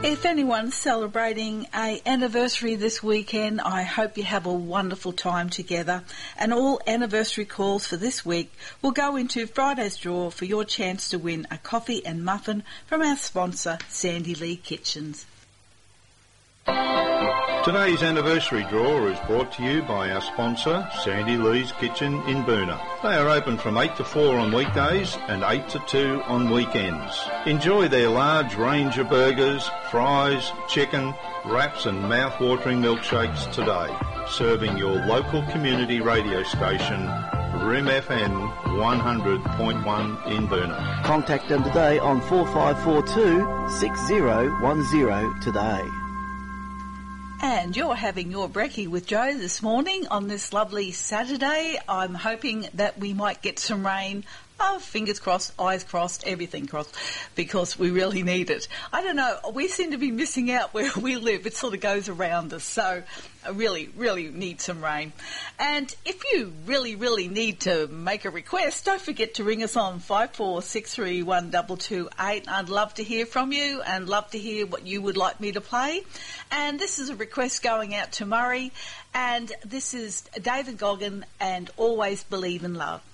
If anyone's celebrating an anniversary this weekend, I hope you have a wonderful time together. And all anniversary calls for this week will go into Friday's draw for your chance to win a coffee and muffin from our sponsor, Sandy Lee Kitchens. Today's anniversary draw is brought to you by our sponsor, Sandy Lee's Kitchen in Boonah. They are open from 8 to 4 on weekdays and 8 to 2 on weekends. Enjoy their large range of burgers, fries, chicken, wraps and mouth-watering milkshakes today. Serving your local community radio station, Rim FM 100.1 in Boonah. Contact them today on 4542 6010 today. And you're having your brekkie with Joe this morning on this lovely Saturday. I'm hoping that we might get some rain. Oh, fingers crossed, eyes crossed, everything crossed, because we really need it. I don't know, we seem to be missing out where we live. It sort of goes around us, so I really, really need some rain. And if you really, really need to make a request, don't forget to ring us on 54631228. I'd love to hear from you and love to hear what you would like me to play. And this is a request going out to Murray, and this is David Goggin and Always Believe in Love.